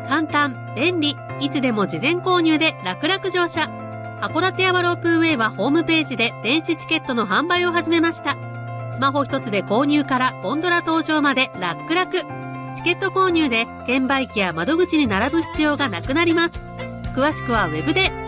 簡単、便利、いつでも事前購入で楽々乗車。函館山ロープウェイはホームページで電子チケットの販売を始めました。スマホ一つで購入からゴンドラ搭乗まで楽々。チケット購入で券売機や窓口に並ぶ必要がなくなります。詳しくはウェブで